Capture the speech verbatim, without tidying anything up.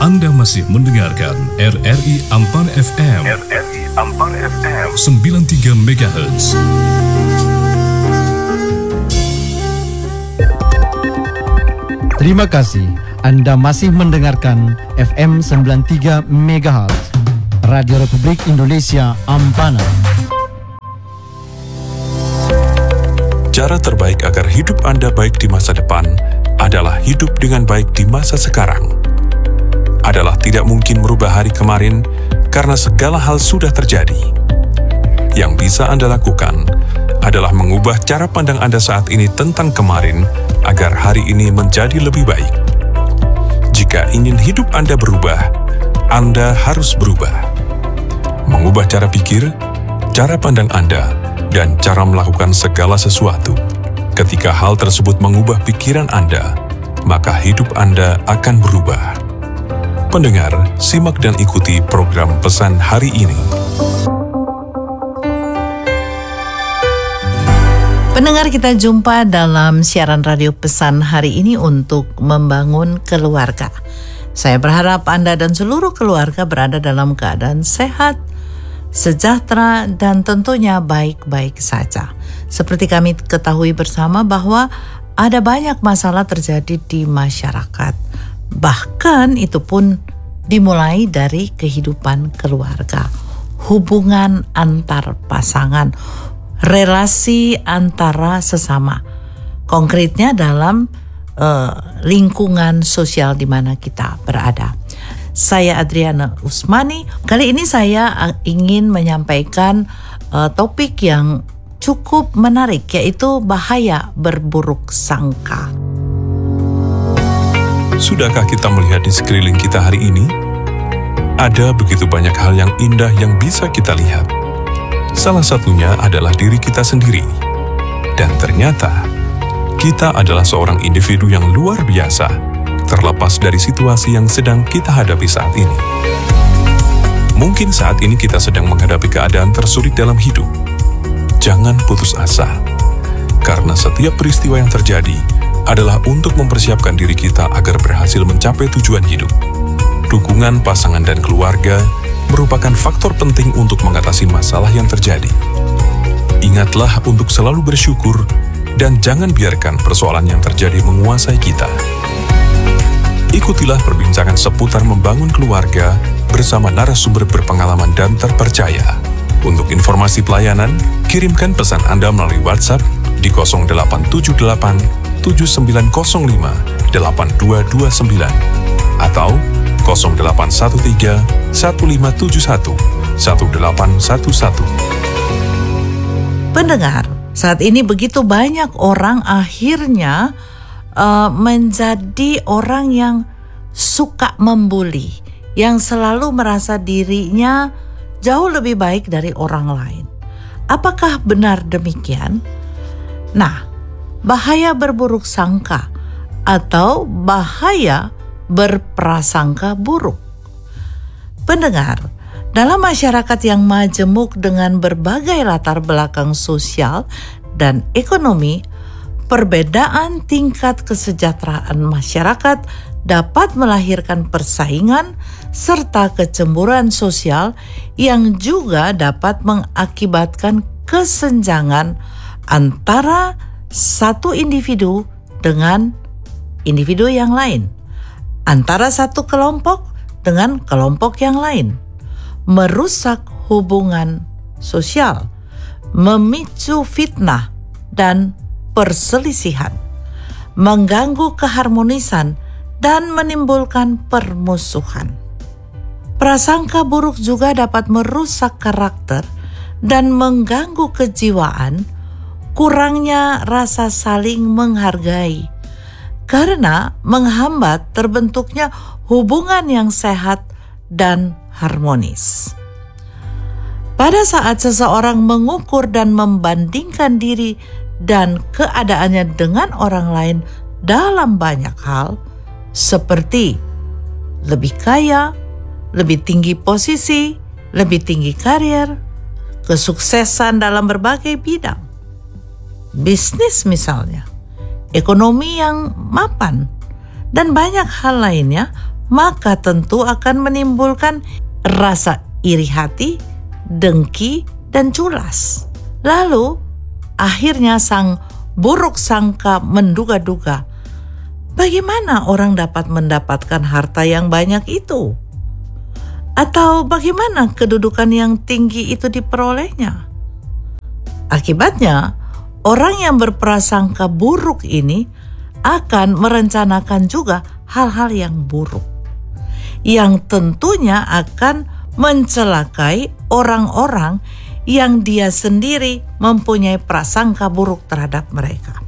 Anda masih mendengarkan R R I Ampar F M. R R I Ampar F M sembilan puluh tiga megahertz. Terima kasih. Anda masih mendengarkan F M sembilan puluh tiga megahertz Radio Republik Indonesia Ampana. Cara terbaik agar hidup Anda baik di masa depan adalah hidup dengan baik di masa sekarang. Adalah tidak mungkin merubah hari kemarin karena segala hal sudah terjadi. Yang bisa Anda lakukan adalah mengubah cara pandang Anda saat ini tentang kemarin agar hari ini menjadi lebih baik. Jika ingin hidup Anda berubah, Anda harus berubah. Mengubah cara pikir, cara pandang Anda, dan cara melakukan segala sesuatu. Ketika hal tersebut mengubah pikiran Anda, maka hidup Anda akan berubah. Pendengar, simak dan ikuti program pesan hari ini. Pendengar, kita jumpa dalam siaran radio pesan hari ini untuk membangun keluarga. Saya berharap Anda dan seluruh keluarga berada dalam keadaan sehat, sejahtera, dan tentunya baik-baik saja. Seperti kami ketahui bersama bahwa ada banyak masalah terjadi di masyarakat. Bahkan itu pun dimulai dari kehidupan keluarga, hubungan antar pasangan, relasi antara sesama. Konkretnya dalam uh, lingkungan sosial di mana kita berada. Saya Adriana Usmani. Kali ini saya ingin menyampaikan uh, topik yang cukup menarik, yaitu bahaya berburuk sangka. Sudahkah kita melihat di sekeliling kita hari ini? Ada begitu banyak hal yang indah yang bisa kita lihat. Salah satunya adalah diri kita sendiri. Dan ternyata, kita adalah seorang individu yang luar biasa, terlepas dari situasi yang sedang kita hadapi saat ini. Mungkin saat ini kita sedang menghadapi keadaan tersulit dalam hidup. Jangan putus asa, karena setiap peristiwa yang terjadi adalah untuk mempersiapkan diri kita agar berhasil mencapai tujuan hidup. Dukungan pasangan dan keluarga merupakan faktor penting untuk mengatasi masalah yang terjadi. Ingatlah untuk selalu bersyukur dan jangan biarkan persoalan yang terjadi menguasai kita. Ikutilah perbincangan seputar membangun keluarga bersama narasumber berpengalaman dan terpercaya. Untuk informasi pelayanan, kirimkan pesan Anda melalui WhatsApp di nol delapan tujuh delapan tujuh sembilan nol lima delapan dua dua sembilan atau nol delapan satu tiga satu lima tujuh satu satu delapan satu satu. Pendengar, saat ini begitu banyak orang akhirnya uh, menjadi orang yang suka membuli, yang selalu merasa dirinya jauh lebih baik dari orang lain. Apakah benar demikian? Nah, bahaya berburuk sangka atau bahaya berprasangka buruk. Pendengar, dalam masyarakat yang majemuk dengan berbagai latar belakang sosial dan ekonomi, perbedaan tingkat kesejahteraan masyarakat dapat melahirkan persaingan serta kecemburuan sosial yang juga dapat mengakibatkan kesenjangan antara satu individu dengan individu yang lain, antara satu kelompok dengan kelompok yang lain, merusak hubungan sosial, memicu fitnah dan perselisihan, mengganggu keharmonisan dan menimbulkan permusuhan. Prasangka buruk juga dapat merusak karakter dan mengganggu kejiwaan, kurangnya rasa saling menghargai, karena menghambat terbentuknya hubungan yang sehat dan harmonis. Pada saat seseorang mengukur dan membandingkan diri dan keadaannya dengan orang lain dalam banyak hal, seperti lebih kaya, lebih tinggi posisi, lebih tinggi karir, kesuksesan dalam berbagai bidang, bisnis misalnya, ekonomi yang mapan, dan banyak hal lainnya, maka tentu akan menimbulkan rasa iri hati, dengki, dan culas. Lalu akhirnya sang buruk sangka menduga-duga, bagaimana orang dapat mendapatkan harta yang banyak itu? Atau bagaimana kedudukan yang tinggi itu diperolehnya? Akibatnya, orang yang berprasangka buruk ini akan merencanakan juga hal-hal yang buruk, yang tentunya akan mencelakai orang-orang yang dia sendiri mempunyai prasangka buruk terhadap mereka.